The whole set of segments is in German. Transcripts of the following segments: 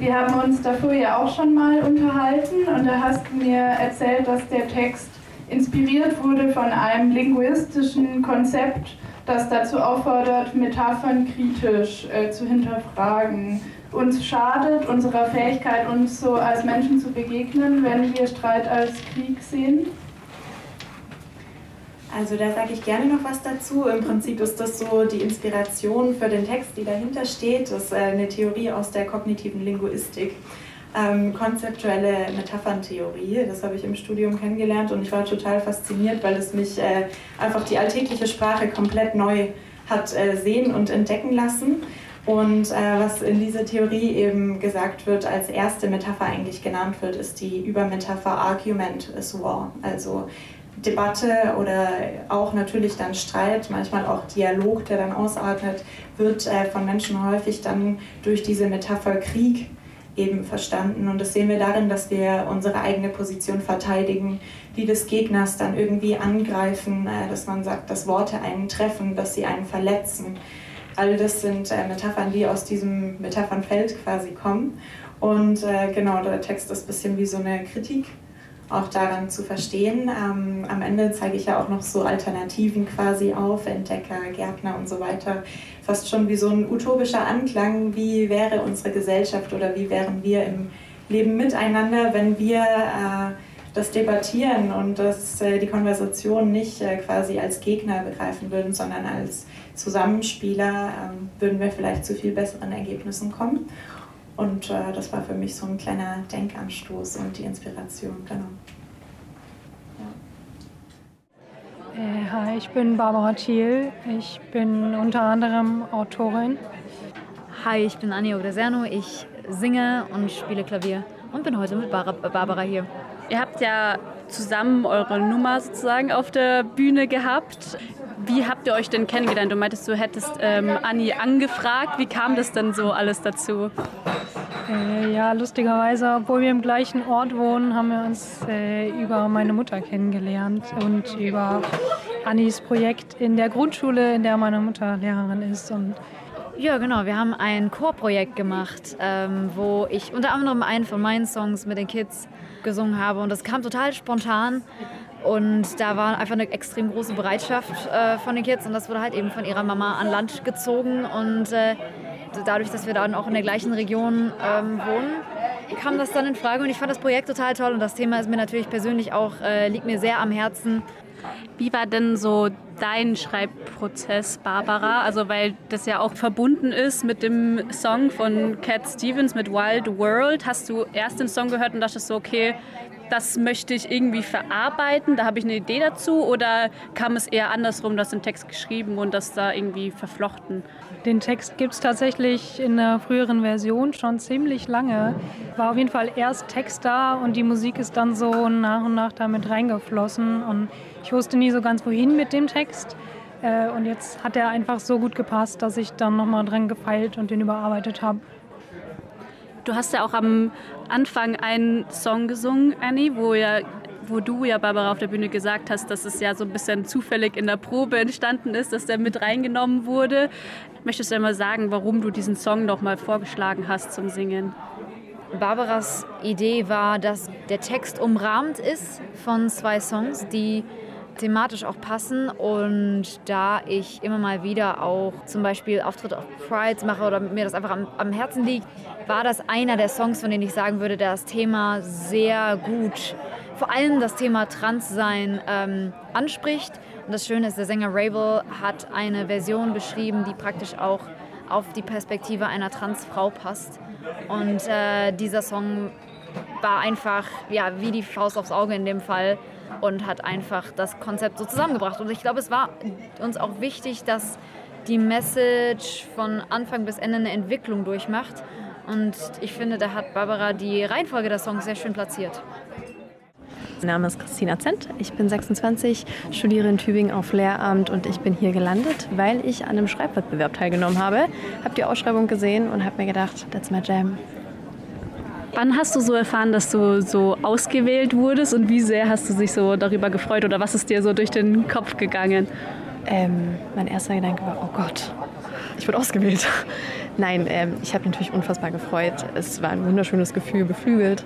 Wir haben uns davor ja auch schon mal unterhalten und da hast du mir erzählt, dass der Text inspiriert wurde von einem linguistischen Konzept, das dazu auffordert, Metaphern kritisch zu hinterfragen. Uns schadet unserer Fähigkeit, uns so als Menschen zu begegnen, wenn wir Streit als Krieg sehen? Also da sage ich gerne noch was dazu. Im Prinzip ist das so die Inspiration für den Text, die dahinter steht. Das ist eine Theorie aus der kognitiven Linguistik, konzeptuelle Metapherntheorie. Das habe ich im Studium kennengelernt und ich war total fasziniert, weil es mich einfach die alltägliche Sprache komplett neu hat sehen und entdecken lassen. Und was in dieser Theorie eben gesagt wird, als erste Metapher eigentlich genannt wird, ist die Übermetapher Argument is War. Also Debatte oder auch natürlich dann Streit, manchmal auch Dialog, der dann ausartet, wird von Menschen häufig dann durch diese Metapher Krieg eben verstanden. Und das sehen wir darin, dass wir unsere eigene Position verteidigen, die des Gegners dann irgendwie angreifen, dass man sagt, dass Worte einen treffen, dass sie einen verletzen. All das sind Metaphern, die aus diesem Metaphernfeld quasi kommen. Und genau, der Text ist ein bisschen wie so eine Kritik, auch daran zu verstehen. Am Ende zeige ich ja auch noch so Alternativen quasi auf, Entdecker, Gärtner und so weiter. Fast schon wie so ein utopischer Anklang, wie wäre unsere Gesellschaft oder wie wären wir im Leben miteinander, wenn wir das debattieren und die Konversation nicht quasi als Gegner begreifen würden, sondern als Zusammenspieler, würden wir vielleicht zu viel besseren Ergebnissen kommen. Und das war für mich so ein kleiner Denkanstoß und die Inspiration, genau. Ja. Hi, ich bin Barbara Thiel. Ich bin unter anderem Autorin. Hi, ich bin Anja Odeserno. Ich singe und spiele Klavier und bin heute mit Barbara hier. Ihr habt ja zusammen eure Nummer sozusagen auf der Bühne gehabt. Wie habt ihr euch denn kennengelernt? Du meintest, du hättest Anni angefragt. Wie kam das denn so alles dazu? Ja, lustigerweise, obwohl wir im gleichen Ort wohnen, haben wir uns über meine Mutter kennengelernt und über Annis Projekt in der Grundschule, in der meine Mutter Lehrerin ist. Und ja, genau. Wir haben ein Chorprojekt gemacht, wo ich unter anderem einen von meinen Songs mit den Kids gesungen habe. Und das kam total spontan. Und da war einfach eine extrem große Bereitschaft von den Kids. Und das wurde halt eben von ihrer Mama an Land gezogen. Und dadurch, dass wir dann auch in der gleichen Region wohnen, kam das dann in Frage. Und ich fand das Projekt total toll. Und das Thema ist mir natürlich persönlich auch, liegt mir sehr am Herzen. Wie war denn so dein Schreibprozess, Barbara? Also weil das ja auch verbunden ist mit dem Song von Cat Stevens mit Wild World. Hast du erst den Song gehört und dachtest so, okay, das möchte ich irgendwie verarbeiten, da habe ich eine Idee dazu? Oder kam es eher andersrum, dass den Text geschrieben und das da irgendwie verflochten? Den Text gibt es tatsächlich in der früheren Version schon ziemlich lange. War auf jeden Fall erst Text da und die Musik ist dann so nach und nach damit reingeflossen. Und ich wusste nie so ganz, wohin mit dem Text. Und jetzt hat er einfach so gut gepasst, dass ich dann nochmal dran gefeilt und den überarbeitet habe. Du hast ja auch am Anfang einen Song gesungen, Annie, wo du ja, Barbara, auf der Bühne gesagt hast, dass es ja so ein bisschen zufällig in der Probe entstanden ist, dass der mit reingenommen wurde. Möchtest du ja mal sagen, warum du diesen Song noch mal vorgeschlagen hast zum Singen? Barbaras Idee war, dass der Text umrahmt ist von 2 Songs, die thematisch auch passen. Und da ich immer mal wieder auch zum Beispiel Auftritte auf Prides mache oder mir das einfach am Herzen liegt, war das einer der Songs, von denen ich sagen würde, der das Thema sehr gut, vor allem das Thema Transsein anspricht. Und das Schöne ist, der Sänger Ravel hat eine Version beschrieben, die praktisch auch auf die Perspektive einer Transfrau passt. Und dieser Song war einfach wie die Faust aufs Auge in dem Fall und hat einfach das Konzept so zusammengebracht. Und ich glaube, es war uns auch wichtig, dass die Message von Anfang bis Ende eine Entwicklung durchmacht. Und ich finde, da hat Barbara die Reihenfolge der Songs sehr schön platziert. Mein Name ist Christina Zendt, ich bin 26, studiere in Tübingen auf Lehramt und ich bin hier gelandet, weil ich an einem Schreibwettbewerb teilgenommen habe. Habe die Ausschreibung gesehen und habe mir gedacht, that's my jam. Wann hast du so erfahren, dass du so ausgewählt wurdest und wie sehr hast du dich so darüber gefreut oder was ist dir so durch den Kopf gegangen? Mein erster Gedanke war, oh Gott, ich wurde ausgewählt. Nein, ich habe mich natürlich unfassbar gefreut. Es war ein wunderschönes Gefühl, beflügelt.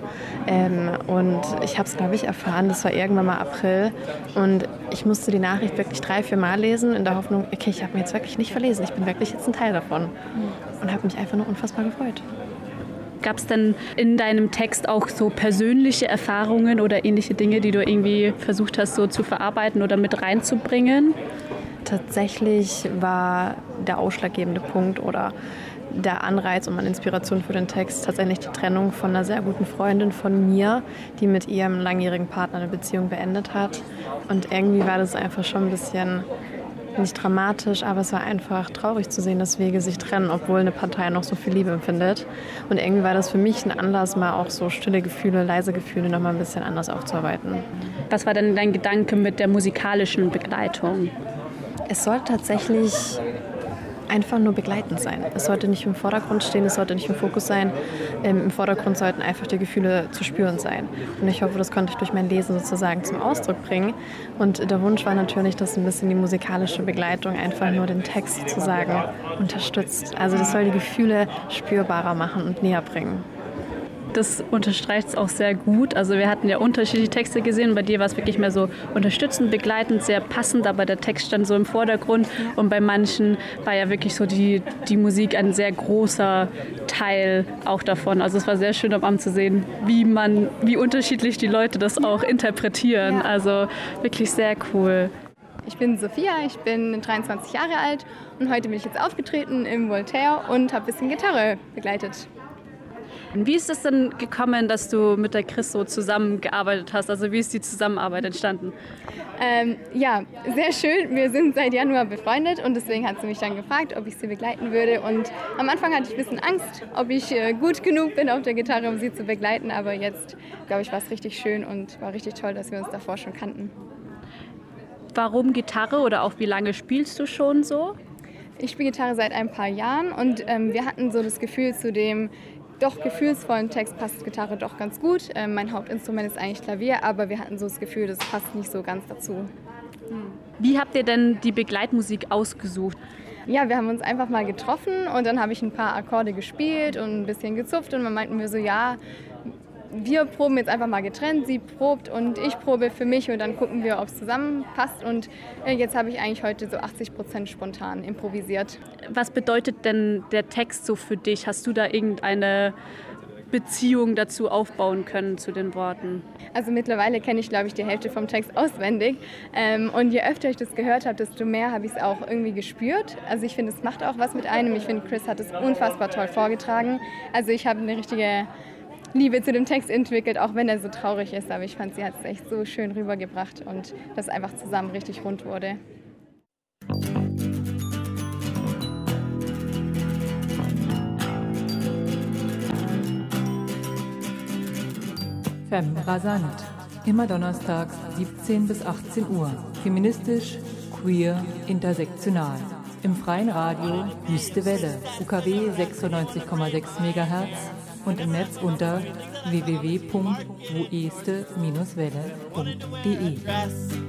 Und ich habe es, glaube ich, erfahren, das war irgendwann mal April. Und ich musste die Nachricht wirklich 3-4 Mal lesen, in der Hoffnung, okay, ich habe mir jetzt wirklich nicht verlesen. Ich bin wirklich jetzt ein Teil davon. Und habe mich einfach nur unfassbar gefreut. Gab es denn in deinem Text auch so persönliche Erfahrungen oder ähnliche Dinge, die du irgendwie versucht hast, so zu verarbeiten oder mit reinzubringen? Tatsächlich war der ausschlaggebende Punkt oder der Anreiz und meine Inspiration für den Text tatsächlich die Trennung von einer sehr guten Freundin von mir, die mit ihrem langjährigen Partner eine Beziehung beendet hat. Und irgendwie war das einfach schon ein bisschen, nicht dramatisch, aber es war einfach traurig zu sehen, dass Wege sich trennen, obwohl eine Partei noch so viel Liebe empfindet. Und irgendwie war das für mich ein Anlass, mal auch so stille Gefühle, leise Gefühle noch mal ein bisschen anders aufzuarbeiten. Was war denn dein Gedanke mit der musikalischen Begleitung? Es sollte tatsächlich einfach nur begleitend sein. Es sollte nicht im Vordergrund stehen, es sollte nicht im Fokus sein. Im Vordergrund sollten einfach die Gefühle zu spüren sein. Und ich hoffe, das konnte ich durch mein Lesen sozusagen zum Ausdruck bringen. Und der Wunsch war natürlich, dass ein bisschen die musikalische Begleitung einfach nur den Text sozusagen unterstützt. Also das soll die Gefühle spürbarer machen und näher bringen. Das unterstreicht es auch sehr gut. Also wir hatten ja unterschiedliche Texte gesehen. Bei dir war es wirklich mehr so unterstützend, begleitend, sehr passend, aber der Text stand so im Vordergrund. Und bei manchen war ja wirklich so die Musik ein sehr großer Teil auch davon. Also es war sehr schön am Abend zu sehen, wie unterschiedlich die Leute das auch interpretieren. Ja. Also wirklich sehr cool. Ich bin Sophia, ich bin 23 Jahre alt und heute bin ich jetzt aufgetreten im Voltaire und habe ein bisschen Gitarre begleitet. Wie ist es denn gekommen, dass du mit der Chris so zusammengearbeitet hast? Also wie ist die Zusammenarbeit entstanden? Ja, sehr schön. Wir sind seit Januar befreundet und deswegen hat sie mich dann gefragt, ob ich sie begleiten würde. Und am Anfang hatte ich ein bisschen Angst, ob ich gut genug bin auf der Gitarre, um sie zu begleiten. Aber jetzt, glaube ich, war es richtig schön und war richtig toll, dass wir uns davor schon kannten. Warum Gitarre oder auch wie lange spielst du schon so? Ich spiele Gitarre seit ein paar Jahren und wir hatten so das Gefühl, zu dem doch gefühlsvollen Text passt Gitarre doch ganz gut. Mein Hauptinstrument ist eigentlich Klavier, aber wir hatten so das Gefühl, das passt nicht so ganz dazu. Wie habt ihr denn die Begleitmusik ausgesucht? Ja, wir haben uns einfach mal getroffen und dann habe ich ein paar Akkorde gespielt und ein bisschen gezupft und dann meinten wir so, ja, wir proben jetzt einfach mal getrennt, sie probt und ich probe für mich und dann gucken wir, ob es zusammenpasst. Und jetzt habe ich eigentlich heute so 80% spontan improvisiert. Was bedeutet denn der Text so für dich? Hast du da irgendeine Beziehung dazu aufbauen können zu den Worten? Also mittlerweile kenne ich, glaube ich, die Hälfte vom Text auswendig. Und je öfter ich das gehört habe, desto mehr habe ich es auch irgendwie gespürt. Also ich finde, es macht auch was mit einem. Ich finde, Chris hat es unfassbar toll vorgetragen. Also ich habe eine richtige Liebe zu dem Text entwickelt, auch wenn er so traurig ist. Aber ich fand, sie hat es echt so schön rübergebracht und dass es einfach zusammen richtig rund wurde. Femrasant. Immer donnerstags 17 bis 18 Uhr. Feministisch, queer, intersektional. Im freien Radio Wüste Welle, UKW 96,6 MHz und im Netz unter www.woeste-welle.de.